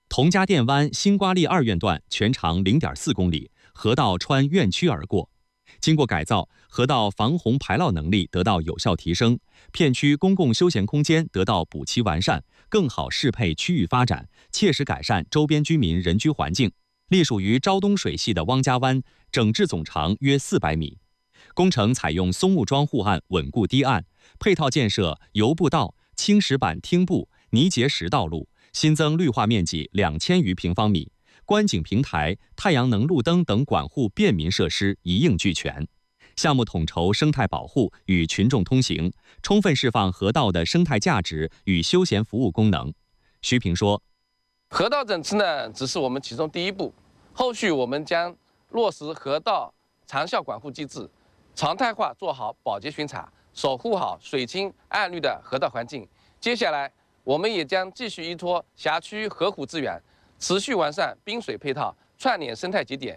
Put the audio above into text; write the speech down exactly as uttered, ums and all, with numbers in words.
佟家店湾新瓜砾二院段全长 零点四公里，河道穿院区而过。经过改造，河道防洪排涝能力得到有效提升，片区公共休闲空间得到补齐完善，更好适配区域发展，切实改善周边居民人居环境。隶属于昭东水系的汪家湾，整治总长约四百米。工程采用松木桩护岸稳固堤岸，配套建设油步道、青石板汀步、泥结石道路，新增绿化面积两千余平方米。观景平台、太阳能路灯等管护便民设施一应俱全。项目统筹生态保护与群众通行，充分释放河道的生态价值与休闲服务功能。徐平说：“ 河道整治呢，只是我们其中第一步，后续我们将落实河道长效管护机制，常态化做好保洁巡查，守护好水清岸绿的河道环境。接下来，我们也将继续依托辖区河湖资源。”持续完善滨水配套，串联生态节点，